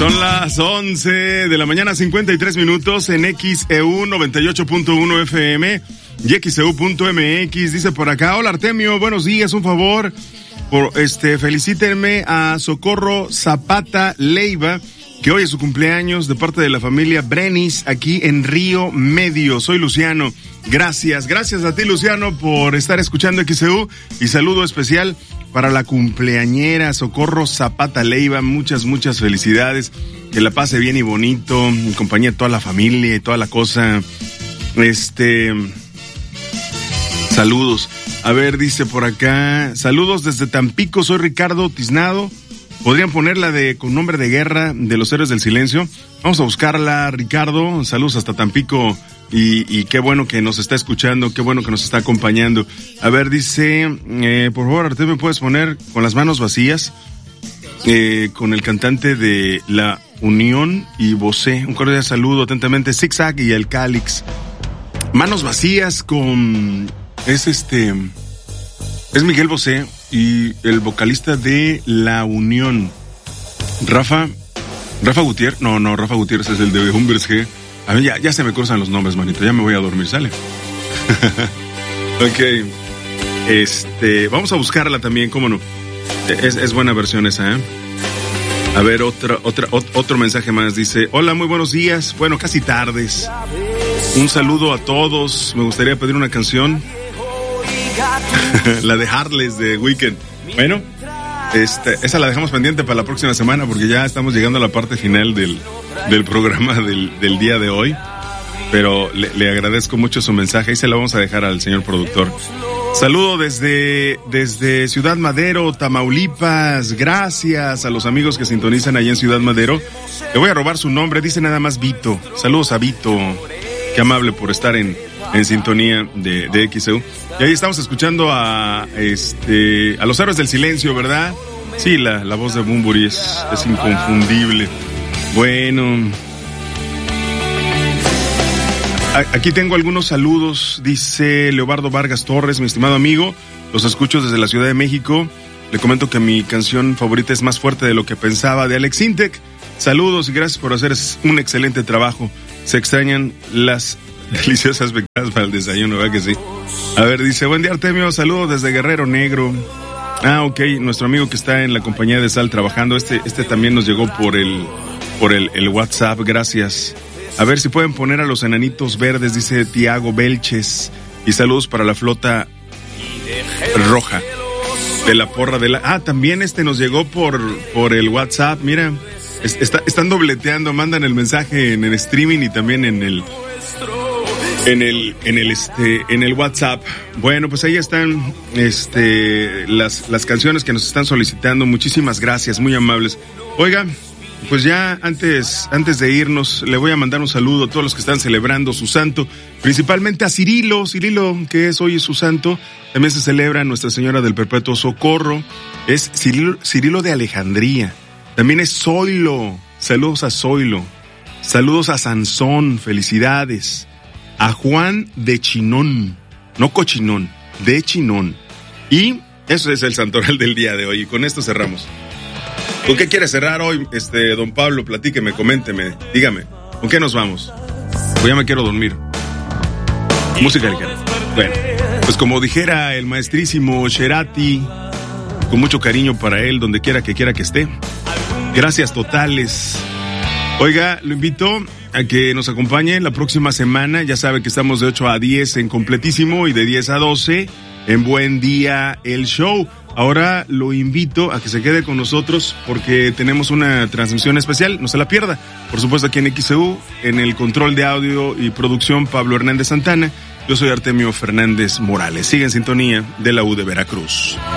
Son las 11 de la mañana, 53 minutos en XEU 98.1 FM y XEU.mx. Dice por acá, hola Artemio, buenos días, un favor, felicítenme a Socorro Zapata Leiva, que hoy es su cumpleaños, de parte de la familia Brenis, aquí en Río Medio. Soy Luciano. Gracias a ti, Luciano, por estar escuchando XEU, y saludo especial para la cumpleañera Socorro Zapata Leiva. Muchas felicidades, que la pase bien y bonito, en compañía de toda la familia y toda la cosa. Saludos. A ver, dice por acá, saludos desde Tampico, soy Ricardo Tiznado. ¿Podrían ponerla con nombre de guerra de los Héroes del Silencio? Vamos a buscarla, Ricardo. Saludos hasta Tampico, y qué bueno que nos está escuchando, qué bueno que nos está acompañando. A ver, dice, por favor, Artemio, ¿puedes poner Con las manos vacías? Con el cantante de La Unión y Bosé. Un cordial saludo atentamente, Zigzag y el Cálix. Manos vacías es Miguel Bosé y el vocalista de La Unión, Rafa Gutiérrez. No, Rafa Gutiérrez es el de Humbers G. A mí ya se me cruzan los nombres, manito, ya me voy a dormir, ¿sale? Ok. Vamos a buscarla también, cómo no. Es buena versión esa, ¿eh? A ver, otro mensaje más, dice, hola, muy buenos días, bueno, casi tardes. Un saludo a todos, me gustaría pedir una canción. La de Heartless de Weeknd. Bueno, esa la dejamos pendiente para la próxima semana, porque ya estamos llegando a la parte final del programa del día de hoy. Pero le agradezco mucho su mensaje y se la vamos a dejar al señor productor. Saludo desde Ciudad Madero, Tamaulipas. Gracias a los amigos que sintonizan allá en Ciudad Madero. Le voy a robar su nombre, dice nada más Vito. Saludos a Vito. Qué amable por estar en sintonía de XEU. Y ahí estamos escuchando a los Héroes del Silencio, ¿verdad? Sí, la voz de Bunbury es inconfundible. Bueno, aquí tengo algunos saludos. Dice Leobardo Vargas Torres, mi estimado amigo, los escucho desde la Ciudad de México. Le comento que mi canción favorita es Más fuerte de lo que pensaba, de Alex Intec. Saludos y gracias por hacer un excelente trabajo. Se extrañan las deliciosas becadas para el desayuno, ¿verdad que sí? A ver, dice, buen día Artemio, saludos desde Guerrero Negro. Ah, ok, nuestro amigo que está en la compañía de Sal trabajando, también nos llegó por el WhatsApp, gracias. A ver si pueden poner a los Enanitos Verdes, dice Tiago Belches, y saludos para la flota roja de la porra de la... Ah, también nos llegó por el WhatsApp, mira, están dobleteando, mandan el mensaje en el streaming y también en el WhatsApp. Bueno, pues ahí están las canciones que nos están solicitando. Muchísimas gracias, muy amables. Oiga, pues ya antes de irnos, le voy a mandar un saludo a todos los que están celebrando su santo, principalmente a Cirilo, que es hoy su santo. También se celebra Nuestra Señora del Perpetuo Socorro. Es Cirilo de Alejandría. También es Zoilo. Saludos a Zoilo. Saludos a Sansón, felicidades. A Juan de Chinón, no Cochinón, de Chinón. Y eso es el santoral del día de hoy. Y con esto cerramos. ¿Con qué quiere cerrar hoy, don Pablo? Platíqueme, coménteme, dígame. ¿Con qué nos vamos? Pues ya me quiero dormir. Música ligera. Bueno, pues como dijera el maestrísimo Cerati, con mucho cariño para él, donde quiera que esté. Gracias totales. Oiga, lo invito a que nos acompañe la próxima semana. Ya sabe que estamos de 8 a 10 en Completísimo y de 10 a 12 en Buen Día el Show. Ahora lo invito a que se quede con nosotros porque tenemos una transmisión especial, no se la pierda. Por supuesto aquí en XEU, en el control de audio y producción Pablo Hernández Santana. Yo soy Artemio Fernández Morales. Sigue en sintonía de la U de Veracruz.